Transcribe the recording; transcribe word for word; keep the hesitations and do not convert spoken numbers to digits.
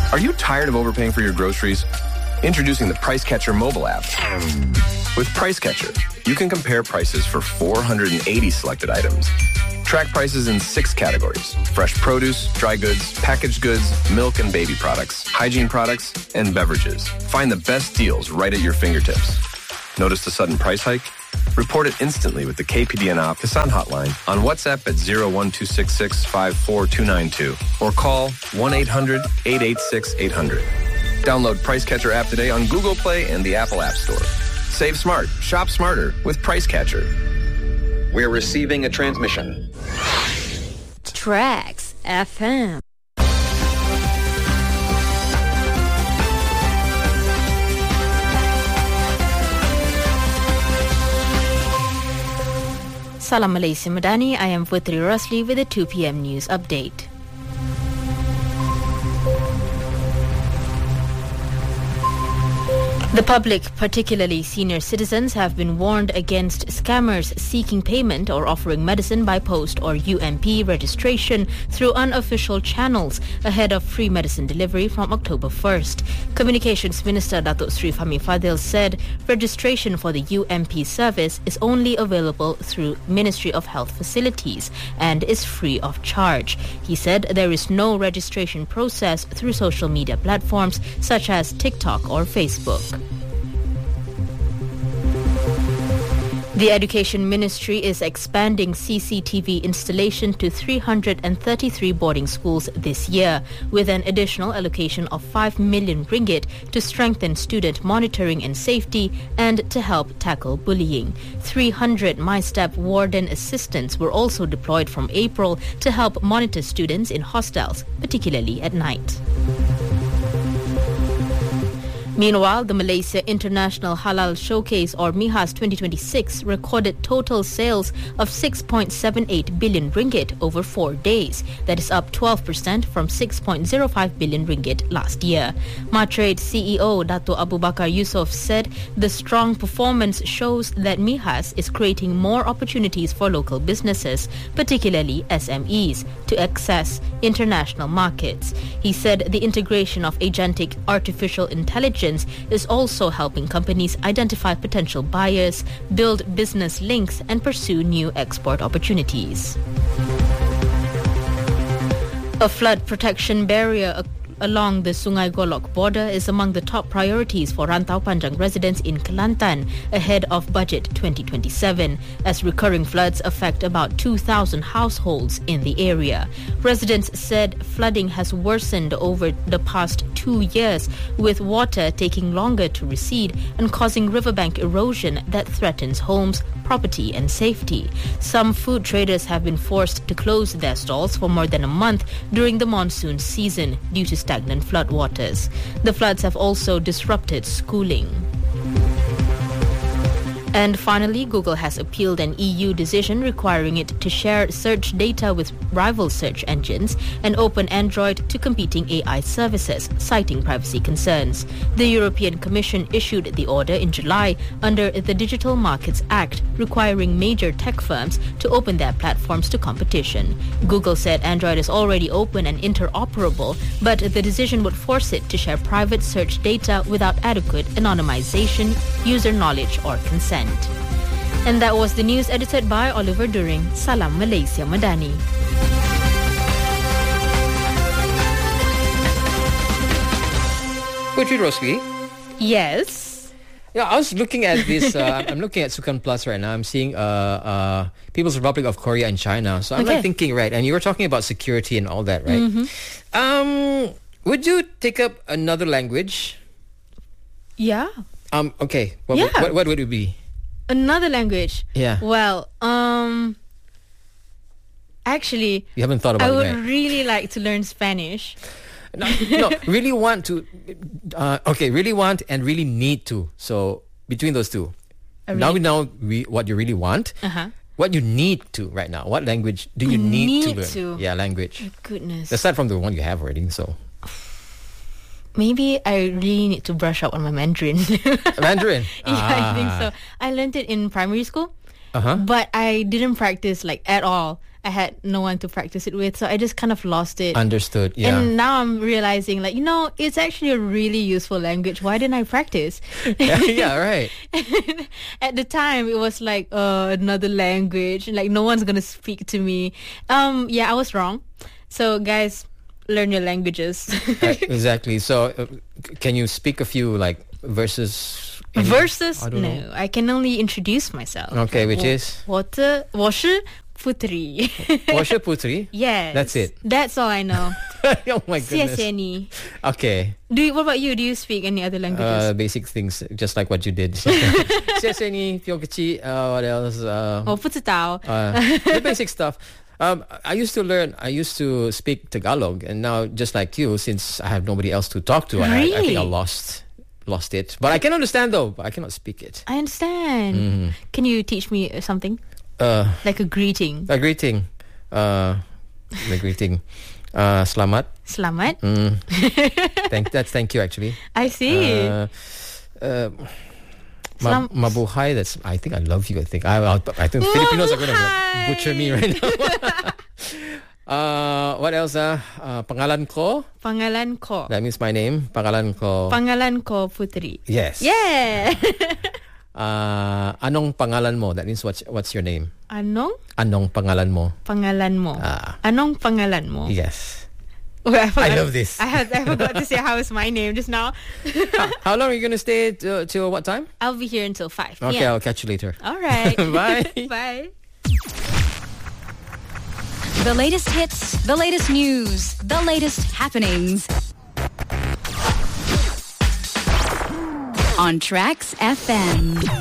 Are you tired of overpaying for your groceries? Introducing the Price Catcher mobile app. With Price Catcher, you can compare prices for four hundred eighty selected items. Track prices in six categories: fresh produce, dry goods, packaged goods, milk and baby products, hygiene products, and beverages. Find the best deals right at your fingertips. Notice the sudden price hike? Report it instantly with the K P D N A Kisan hotline on WhatsApp at zero one two six six five four two nine two or call one eight hundred eight eight six eight hundred. Download Price Catcher app today on Google Play and the Apple App Store. Save smart, shop smarter with Price Catcher. We're receiving a transmission. Tracks F M. Salam Malaysia Madani, I am Putri Rosli with the two p.m. news update. The public, particularly senior citizens, have been warned against scammers seeking payment or offering medicine by post or U M P registration through unofficial channels ahead of free medicine delivery from October first. Communications Minister Datuk Sri Fahmi Fadil said registration for the U M P service is only available through Ministry of Health facilities and is free of charge. He said there is no registration process through social media platforms such as TikTok or Facebook. The Education Ministry is expanding C C T V installation to three hundred thirty-three boarding schools this year, with an additional allocation of five million ringgit to strengthen student monitoring and safety and to help tackle bullying. three hundred MyStep warden assistants were also deployed from April to help monitor students in hostels, particularly at night. Meanwhile, the Malaysia International Halal Showcase or MIHAS twenty twenty-six recorded total sales of six point seven eight billion ringgit over four days. That is up twelve percent from six point zero five billion ringgit last year. Matrade C E O Dato Abu Bakar Yusof said the strong performance shows that MIHAS is creating more opportunities for local businesses, particularly S M Es, to access international markets. He said the integration of agentic artificial intelligence is also helping companies identify potential buyers, build business links, and pursue new export opportunities. A flood protection barrier along the Sungai Golok border is among the top priorities for Rantau Panjang residents in Kelantan ahead of Budget twenty twenty-seven, as recurring floods affect about two thousand households in the area. Residents said flooding has worsened over the past two years, with water taking longer to recede and causing riverbank erosion that threatens homes, property and safety. Some food traders have been forced to close their stalls for more than a month during the monsoon season due to stagnant floodwaters. The floods have also disrupted schooling. And finally, Google has appealed an E U decision requiring it to share search data with rival search engines and open Android to competing A I services, citing privacy concerns. The European Commission issued the order in July under the Digital Markets Act, requiring major tech firms to open their platforms to competition. Google said Android is already open and interoperable, but the decision would force it to share private search data without adequate anonymization, user knowledge or consent. And that was the news edited by Oliver During. Salam Malaysia Madani. Putri Rosli? Yes? Yeah, I was looking at this, uh, I'm looking at Sukan Plus right now. I'm seeing uh, uh, People's Republic of Korea and China. So I'm Okay. like thinking, right, and you were talking about security and all that, right? Mm-hmm. Um, would you take up another language? Yeah. Um, okay, what, Yeah. what, what would it be? Another language? Yeah. Well, um... actually, You haven't thought about I it, would right? really like to learn Spanish. No, no, really want to. Uh, okay, really want and really need to. So between those two, I now we really- know re- what you really want. Uh-huh. What you need to right now. What language do you I need, to need learn? to. Yeah, language. Goodness. Aside from the one you have already. So Maybe I really need to brush up on my Mandarin. Mandarin. Yeah, I think Ah. so. I learned it in primary school, Uh huh. but I didn't practice like at all. I had no one to practice it with, so I just kind of lost it. Understood. Yeah. And now I'm realizing, like, you know, it's actually a really useful language. Why didn't I practice? yeah, yeah, right. At the time, it was like uh, another language. Like, no one's gonna speak to me. Um, yeah, I was wrong. So, guys, learn your languages. Right, exactly. So, uh, can you speak a few like verses? Any? Versus? I don't No, know. I can only introduce myself. Okay, which 我 is 我的我是 Putri. Washa Putri. Yes. That's it. That's all I know. Oh my goodness. 谢谢你. Okay. Do you, what about you? Do you speak any other languages? Uh, basic things, just like what you did. 谢谢你, Pyokichi. Uh, what else? Uh, 我不知道. uh, the basic stuff. Um, I used to learn, I used to speak Tagalog, and now, just like you, since I have nobody else to talk to, I, I think I Really? lost lost it. But I can understand, though. But I cannot speak it. I understand. Mm-hmm. Can you teach me uh, something? Uh, Like a greeting. a greeting. Uh, the greeting. Uh, selamat. Selamat. Mm. Thank, that's thank you, actually. I see. Uh, uh, ma- Selam- mabuhay. That's. I think I love you. I think. I. I'll, I think Filipinos are going to Mabuhay. butcher me right now. uh, what else? Uh, uh, pangalan ko. Pangalan ko. That means my name. Pangalan ko. Pangalan ko Putri. Yes. Yeah. Uh, anong pangalan mo? That means what's what's your name? Anong Anong pangalan mo? pangalan mo? Ah. Anong pangalan mo? Yes. Oh, I, forgot, I love this. I, had, I forgot to say how is my name just now. how, how long are you going to stay till, till what time? I'll be here until five. Okay, Yeah. I'll catch you later. All right. Bye. Bye. The latest hits, the latest news, the latest happenings. On Tracks F M.